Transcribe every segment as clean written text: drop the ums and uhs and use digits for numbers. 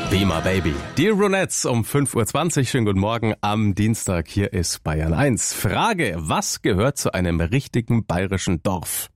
Be My Baby. Die Ronettes um 5.20 Uhr. Schönen guten Morgen am Dienstag. Hier ist Bayern 1. Frage, was gehört zu einem richtigen bayerischen Dorf?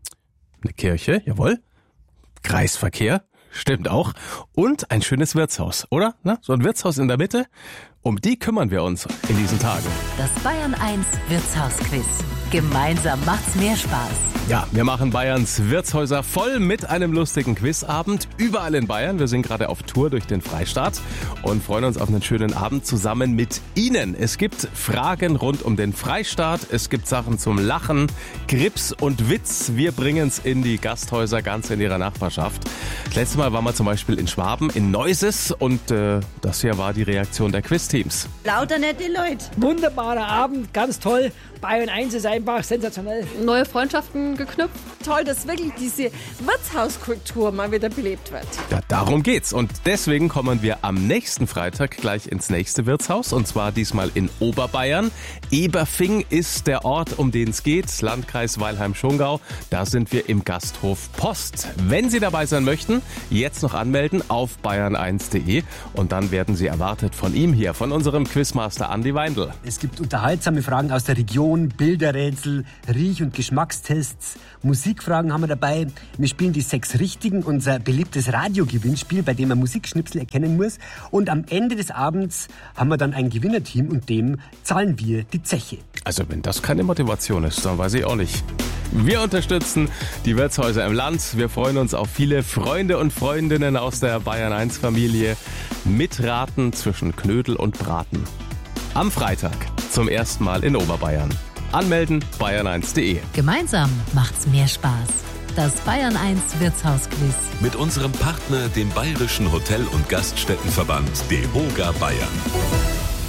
Eine Kirche, jawohl. Kreisverkehr, stimmt auch. Und ein schönes Wirtshaus, oder? Na, so ein Wirtshaus in der Mitte. Um die kümmern wir uns in diesen Tagen. Das Bayern 1 Wirtshausquiz. Gemeinsam macht's mehr Spaß. Ja, wir machen Bayerns Wirtshäuser voll mit einem lustigen Quizabend. Überall in Bayern. Wir sind gerade auf Tour durch den Freistaat und freuen uns auf einen schönen Abend zusammen mit Ihnen. Es gibt Fragen rund um den Freistaat. Es gibt Sachen zum Lachen, Grips und Witz. Wir bringen's in die Gasthäuser ganz in ihrer Nachbarschaft. Das letzte Mal waren wir zum Beispiel in Schwaben, in Neuses. Und das hier war die Reaktion der Quizteams. Lauter nette Leute. Wunderbarer Abend, ganz toll. Bayern 1 ist einfach sensationell. Neue Freundschaften geknüpft. Toll, dass wirklich diese Wirtshauskultur mal wieder belebt wird. Ja, darum geht's. Und deswegen kommen wir am nächsten Freitag gleich ins nächste Wirtshaus. Und zwar diesmal in Oberbayern. Eberfing ist der Ort, um den es geht. Landkreis Weilheim-Schongau. Da sind wir im Gasthof Post. Wenn Sie dabei sein möchten, jetzt noch anmelden auf bayern1.de. Und dann werden Sie erwartet von ihm hier, von unserem Quizmaster Andi Weindl. Es gibt unterhaltsame Fragen aus der Region, Bilderrätsel, Riech- und Geschmackstests, Musikfragen haben wir dabei. Wir spielen die 6 Richtigen, unser beliebtes Radiogewinnspiel, bei dem man Musikschnipsel erkennen muss. Und am Ende des Abends haben wir dann ein Gewinnerteam und dem zahlen wir die Zeche. Also wenn das keine Motivation ist, dann weiß ich auch nicht. Wir unterstützen die Wirtshäuser im Land. Wir freuen uns auf viele Freunde und Freundinnen aus der Bayern 1 Familie. Mitraten zwischen Knödel und Braten. Am Freitag zum ersten Mal in Oberbayern. Anmelden bayern1.de. Gemeinsam macht's mehr Spaß. Das Bayern 1 Wirtshausquiz. Mit unserem Partner, dem Bayerischen Hotel- und Gaststättenverband DEHOGA Bayern.